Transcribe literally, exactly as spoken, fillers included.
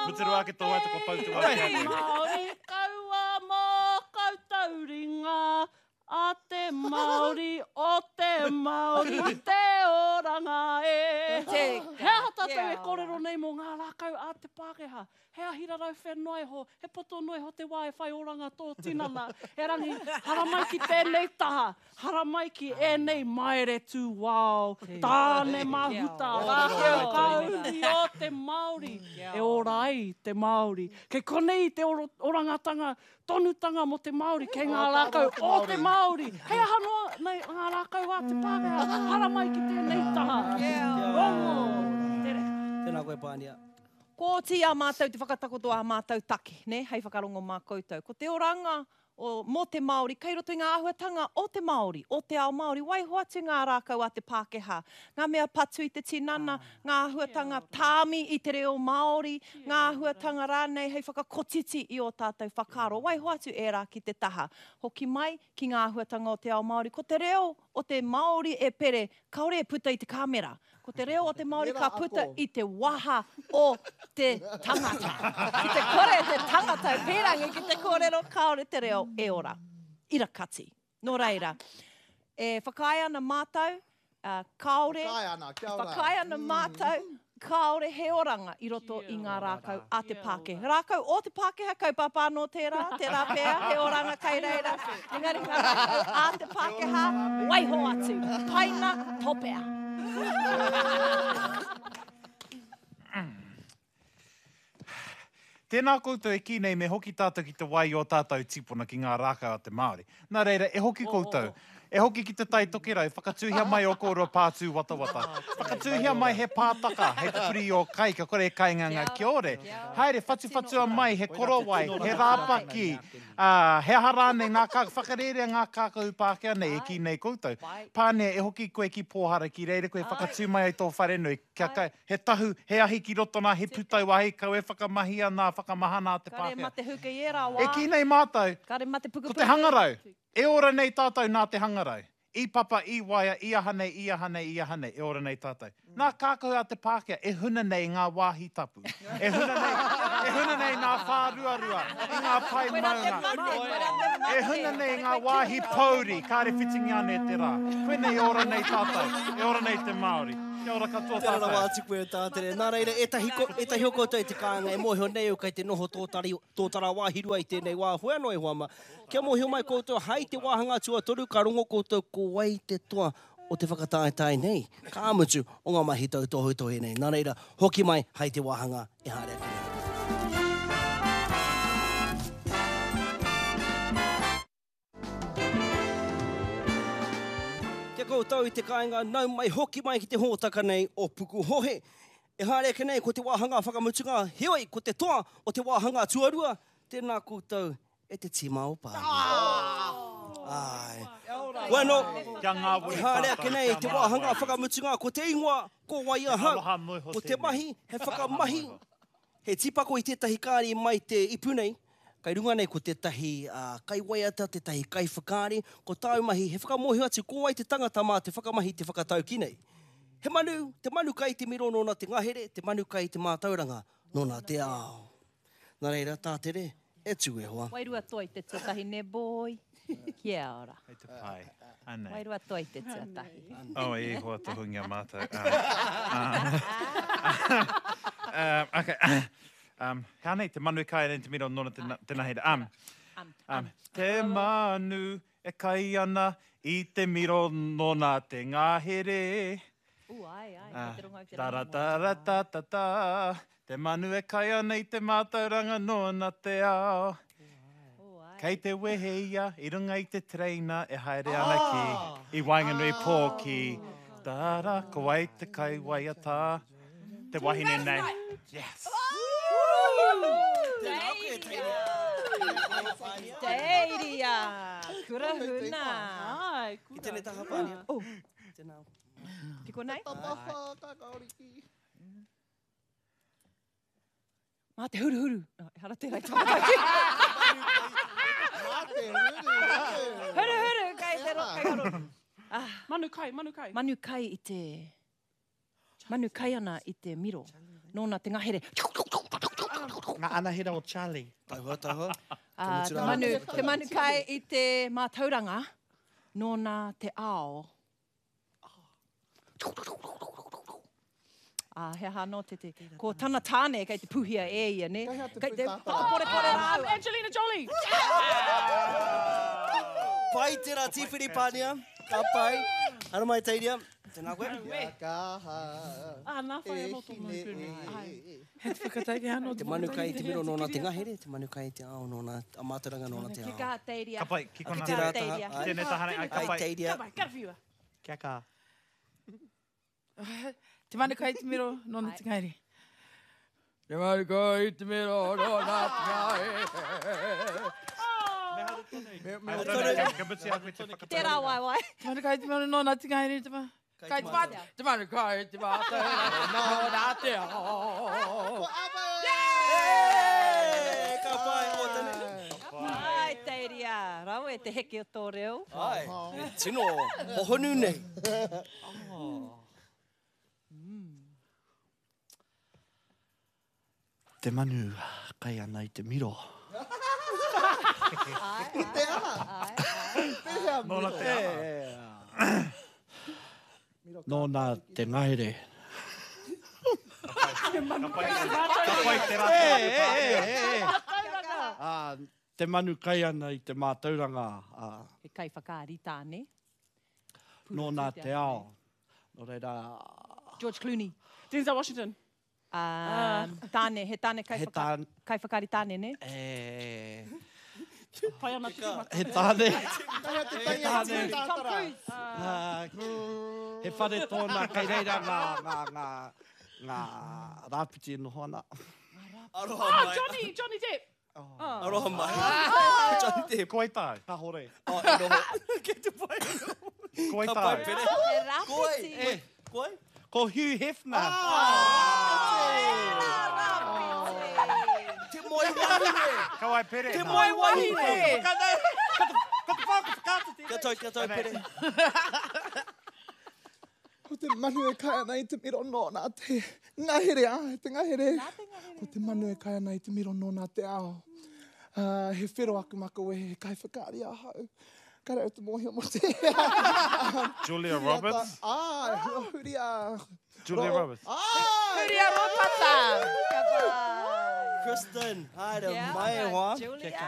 Muturua ke tō wai toko pautu wai. Māori kaua mō kautauringa, a te Māori, o te Māori, te oranga e. Hea tātou e kōrero nei mō ngā rākau a te Pākehā. Hea hira rau whenua e ho, he poto noi ho te wā e whai oranga tō tinana. He rangi, hara mai ki tēnei taha, hara mai ki e nei maere tū wāo. Tāne mahuta, rākau kauri o te Māori. E ora ai te Māori. Kei konei te orangatanga, tonutanga mo te Māori, kei ngā rākau o te Māori. Hei hanoa nei ngā rākau a te Pākehā, hara mai ki tēnei taha. Rongo! Tere. Tēnā koe Pānia. Ko ti a mātou te whakatakoto a mātou take, ne? Hei whakarongo mā koutou. Ko te oranga o, mō te Māori, kei roto i ngā āhuatanga o te Māori, o te ao Māori, wai hoatu ngā rākau a te Pākehā. Ngā mea patu i te tinana, ngā āhuatanga tāmi i te reo Māori, ngā āhuatanga rānei, hei whakakotiti i o tātou whakaro. Wai hoatu e rā ki te taha. Hoki mai ki ngā āhuatanga o te ao Māori. Ko te reo o te Māori e pere, kaore e puta i te kāmera. Ko te reo o te Māori ka puta i te waha o te tangata. Ki te kore te tangata, pērangi ki te kōrero kaore te reo e ora. Ira kati. Nō reira. E whakai ana mātou, uh, kaore, Whakai ana, kia ora. whakai ana mātou, kaore he oranga i roto i ngā rākau a te Pākehā. Rākau o te Pākehā, kaupapa anō tērā, tērā pēr, he oranga kai reira. Engari ngā rākau a te Pākehā, waiho atu, paina topea. Tēnā koutou e ki nei me hoki tātou ki te wai o tātou tipuna ki ngā rākau a te Māori. Nā reira, e hoki koutou. E hoki ki te tai toke rau, whakatūhia mai o kōrua pātū wata wata. Whakatūhia mai he pātaka, he puri o kai, ka kore e kainganga kia ore. Haere, whatu whatua mai, he korowai, he rāpaki, uh, he harane, ngā kā, whakarere ngā kākau Pākehā nei, e ki nei koutou. Pānea, e hoki koe ki pōhara ki reire, koe whakatū mai ai tō wharenui. Kia kai, he tahu, he ahi ki roto nā, he putau ahi, kau e whakamahi ana, whakamahana te Kare Pākehā. mate huka i e rā wā. E ki nei mātou. Kare mate puku Ko puku. te hangarau, e ora nei tātou nā te hangarau. I papa, i waia, i aha nei, i aha nei, i aha nei, e ora nei tātou. Nā kākau a te Pākehā, e huna nei ngā wāhi tapu. E huna nei, e huna nei ngā whāruarua, i ngā pai maunga. E huna nei ngā wāhi pauri, kāre whitingi ane te rā. Koe nei ora nei tātou, e ora nei te Māori. Kia ora katoa Tēnā tātou. wā tiku e tātere. Nā reira, e tahi, ko, e tahi o koutou i te kāinga, e mōhio nei o kai te noho tōtari, tōtara wāhirua i tēnei wā hua no e huama. Kia mōhio mai koutou, hai te wāhanga tua toru, ka rongo koutou ko wai te toa o te whakataetai nei. Ka amutu o ngā mahi tau tohu tohi nei. Nā reira, hoki mai, hai te wāhanga e haere ake nei. Kia koutou i te kāinga, nau mai hoki mai ki te hōtaka nei o Puku Hohe. E haere ake nei, ko te wāhanga whakamutunga, heoi, ko te toa o te wāhanga tuarua, tēnā koutou e te tima o Pākehā. Ai. Bueno, Kia ngā e wuri haere tātou, ake nei, kia te ngā wāhanga wuri. whakamutunga, ko te ingoa, ko wai ahau, Aloha moi ho ko te tēnei. mahi, he whakamahi, he tipako i tētahi kāri mai te ipu nei, kai runga nei ko tētahi uh, kai waiata, tētahi kai whakaari, ko tāu mahi, he whakamohi atu, ko wai te tangata mā te whakamahi te whakatau ki nei. He manu, te manu kai te miro nōna te ngahere, te manu kai te mātauranga nōna te ao. Nā reira, tātere, e tū e hoa. Wairua toi te tuatahi ne boi. Kia ora. Hei te pai. Anei. Wairua toi te tuatahi. Oh, e hoa tuhungia mātou. Um, okay. Um, kā nei, te manu e kai nei te miro nōna tēnā, tēnā heira. Um, um, te manu e kai ana i te miro nōna te ngahere. U, ai, ai. Ah, Te rongo au te tara, rongo. tara, ta, ta, ta. Te manu e kai ana i te mātauranga nōna te ao. U, ai. Kei te weheia, i runga i te treina, e haere ana ki, i Wainganui pō ki, tara, ko wai te kai waiata. Te wahine nei. Yes. Teiria! Kura huna! Ai, I tēnei taha Pānia. Oh, Tēnā. piko nei? Tapaha, kakaoriki. Mā te huru huru. No, hara tērā i tāpataki. Mā te huru, Huru huru, kai te ro, kai haro. Ah, Manu kai, manu kai. manu kai i te... Manu kai ana i te miro. Nōna te ngahere. Ngā anahera o Charlie. Tauhua, tauhua. Ah, te manu, te manu kai i te mātauranga, nōna te ao. Ah, he aha no te te. Ko tana tāne kei te puhia e ia, ne? Kei hea te Kei te pūtātara. whakapore-pore Um, rāua. Angelina Jolie. Pai tērā tīwhiri pānia. Ka pai. Hana mai teiria. Tēnā koe. Ia kaha. Ah, nā whai E e moto hine mai e pūne. e. He te whakataike anō. Te manu kai te miro nōna te ngahere. Te manu kai te ao nōna a mātaranga nōna te Ki ao. kā teiria. Ka pai, ki Ki kona. kā Tērā teiria. taha. Tēnei tahane, ai ka Ai pai. teiria. Ka pai, kara whiua. Kia kā. Te manu kai te miro nōna te ngairi. Te manu kai te miro nōna te ngairi. Ai, tōne, ka muti a koe te whakatau. Tērā wai wai. Te manu kai te miro nōna te ngairi. Te manu kai te manu. Te manu kai te manu nōna te ao. Hey! Ka pai o tēnei. Ai, teiria. Rau e te heke o tō reo. Ai, e tino hohonu nei. Te manu kai ana i te miro. Te aha. Te hea Nōna te aha. Nōna te ngahere. Ka pai, ka pai te rata. Ah, te manu kai ana i te mātauranga. Ah, He kai whakaari tāne. nōna te ao. Nō reira, George Clooney. Denzel Washington. Um, tāne, he tāne kai, he whaka, tāne, kai whakaari tāne, ne? e, Pai ana te mata. he tāne, Kei hea te taia tāne. te tātara. ah, he whare tōna kai reira ngā, ngā, ngā, ngā rāpiti no hoana. Aroha Ah, mai. Johnny, Johnny Depp. Aroha mai. Johnny Depp. Koe tai. Ka hore. Oh, e noho. Ke te pai. Koe Ka tai. pai pere. He Koe. rāpiti. E, koe. Ko Hugh Hefner. Te moi wahine. Ka wai pere. Te nā. moi wahine. Ko te whakata te. Kia tau, kia tau pere. Ko te manu e kai ana i te miro nōna te ngahere. Ah, te ngahere. Ko te manu e kai ana i te miro nōna te ao. Uh, he whero aku mako e he kai whakaari a hau. Kare o te mohi o mo te. Julia Roberts. Ah, huri a. Julia Roberts. Ah! Huria Ropata. Ka pai. Kristen, haere Yeah, mai e right. hoa. Julia.